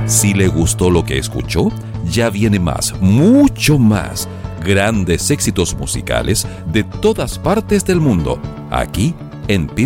Si le gustó lo que escuchó, ya viene más, mucho más. Grandes éxitos musicales de todas partes del mundo, aquí en